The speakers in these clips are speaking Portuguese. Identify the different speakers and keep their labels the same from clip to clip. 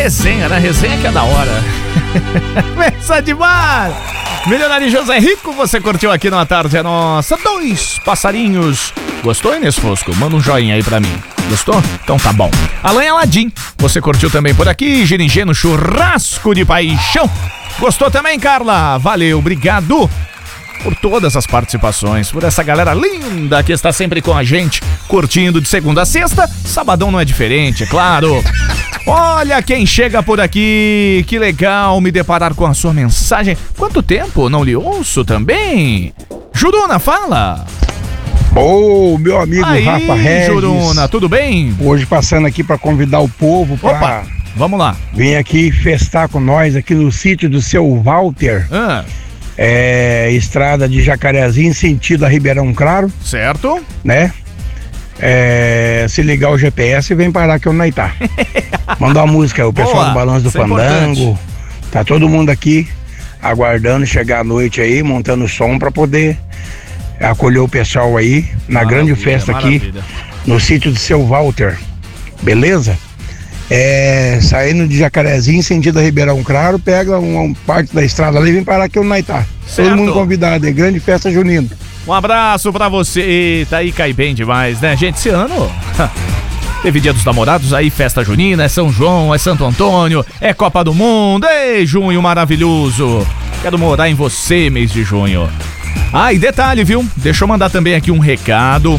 Speaker 1: resenha, né? Resenha que é da hora. Mesa de bar. Milionário José Rico, você curtiu aqui na Tarde é Nossa. 2 passarinhos. Gostou, Inês Fosco? Manda um joinha aí pra mim. Gostou? Então tá bom. Alan Aladim, você curtiu também por aqui. Giringê no churrasco de paixão. Gostou também, Carla? Valeu, obrigado por todas as participações, por essa galera linda que está sempre com a gente, curtindo de segunda a sexta. Sabadão não é diferente, é claro. Olha quem chega por aqui, que legal me deparar com a sua mensagem. Quanto tempo não lhe ouço também? Juruna, fala.
Speaker 2: Ô, meu amigo
Speaker 1: aí,
Speaker 2: Rafa Regis.
Speaker 1: Juruna, tudo bem?
Speaker 2: Hoje passando aqui para convidar o povo para
Speaker 1: vamos lá.
Speaker 2: Vem aqui festar com nós aqui no sítio do seu Walter. Estrada de Jacarezinho, sentido a Ribeirão Claro.
Speaker 1: Certo.
Speaker 2: Né? Se ligar o GPS, vem parar que eu não tá. Mandar uma música, o pessoal
Speaker 1: boa,
Speaker 2: do Balanço do Fandango. Tá todo mundo aqui aguardando chegar a noite aí, montando som para poder acolher o pessoal aí na grande festa aqui no sítio do seu Walter. Beleza? Saindo de Jacarezinho, sentido a Ribeirão Claro, pega uma parte da estrada ali e vem parar que eu não tá. Todo mundo convidado, grande festa junina.
Speaker 1: Um abraço pra você. Eita, aí cai bem demais, né, gente? Esse ano teve Dia dos Namorados, aí festa junina, é São João, é Santo Antônio, é Copa do Mundo. Ei, junho maravilhoso. Quero morar em você, mês de junho. E detalhe, viu? Deixa eu mandar também aqui um recado.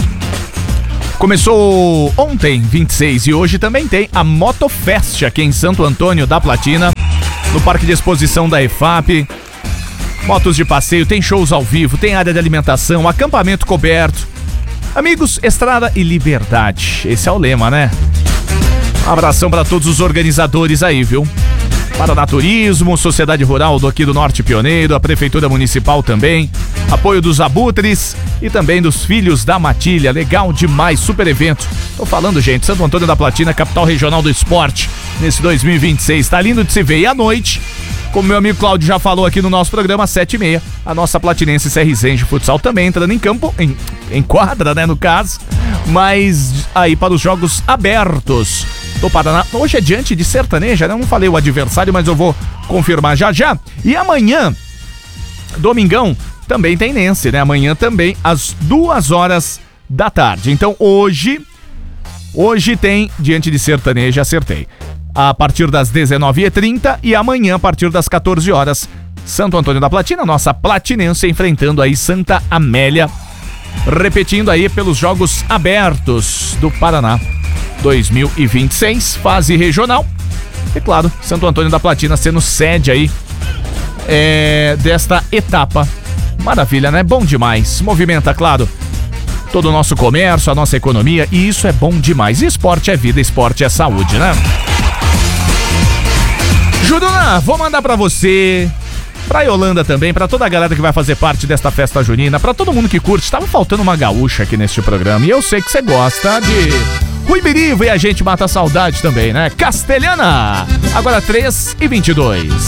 Speaker 1: Começou ontem, 26, e hoje também tem a Motofest aqui em Santo Antônio da Platina, no Parque de Exposição da EFAP. Motos de passeio, tem shows ao vivo, tem área de alimentação, acampamento coberto. Amigos, estrada e liberdade. Esse é o lema, né? Um abração para todos os organizadores aí, viu? Paraná Turismo, Sociedade Rural aqui do Norte Pioneiro, a Prefeitura Municipal também, apoio dos Abutres e também dos Filhos da Matilha. Legal demais, super evento. Tô falando, gente, Santo Antônio da Platina, capital regional do esporte, nesse 2026. Tá lindo de se ver. E à noite, como meu amigo Cláudio já falou aqui no nosso programa, 7h30, a nossa platinense CRZ de futsal também entrando em campo, em quadra, né, no caso, mas aí para os jogos abertos do Paraná. Hoje é diante de Sertaneja, né? Eu não falei o adversário, mas eu vou confirmar já já. E amanhã, domingão, também tem Nense, né? Amanhã também, às 2h da tarde. Então hoje tem diante de Sertaneja, acertei. A partir das 19h30 e amanhã a partir das 14h. Santo Antônio da Platina, nossa platinense enfrentando aí Santa Amélia. Repetindo aí pelos Jogos Abertos do Paraná 2026, fase regional. E claro, Santo Antônio da Platina sendo sede aí desta etapa. Maravilha, né? Bom demais. Movimenta, claro, todo o nosso comércio, a nossa economia, e isso é bom demais. E esporte é vida, esporte é saúde, né? Juruna, vou mandar pra você, pra Yolanda também, pra toda a galera que vai fazer parte desta festa junina, pra todo mundo que curte. Tava faltando uma gaúcha aqui neste programa, e eu sei que você gosta de Rui Biriva, e a gente mata a saudade também, né? Castelhana, agora 3h22.